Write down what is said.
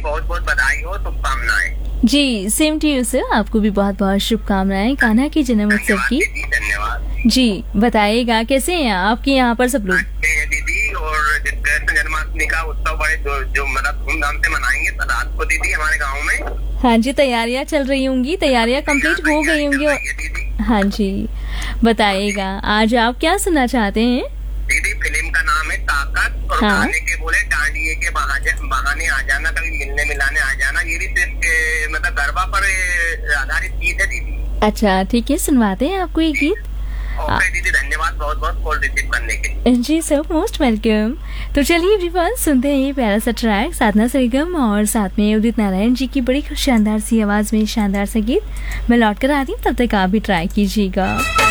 बहुत बहुत बधाई हो, शुभकामनाएं। जी सेम टू यू सर, आपको भी बहुत बहुत शुभकामनाएं कान्हा के जन्म उत्सव की। धन्यवाद जी बताइएगा कैसे हैं आपके यहाँ पर सब लोग? अच्छे हैं दीदी, और कृष्ण जन्माष्टमी का उत्सव बड़े जो मतलब धूमधाम से मनाएंगे रात को दीदी हमारे गाँव में। हाँ जी, तैयारियां चल रही होंगी, तैयारियां कंप्लीट हो गई होंगी। दीदी हाँ जी बताइएगा आज आप क्या सुनना चाहते हैं? दीदी फिल्म का नाम है ताकत, और हाँ। गाने के बोले डांडिए के बहाने आ जाना, कभी मिलने मिलाने आ जाना। ये भी सिर्फ मतलब गरबा पर आधारित गीत है दीदी। अच्छा ठीक है, सुनवाते हैं आपको ये गीत। ओके दीदी, धन्यवाद बहुत बहुत कॉल रिसीव करने के लिए। जी सर, मोस्ट वेलकम। तो चलिए एवरीवन सुनते हैं ये प्यारा सा ट्रैक साधना सरगम और साथ में उदित नारायण जी की बड़ी शानदार सी आवाज में शानदार सा गीत। मैं लौट कर आती हूँ, तब तक आप भी ट्राई कीजिएगा।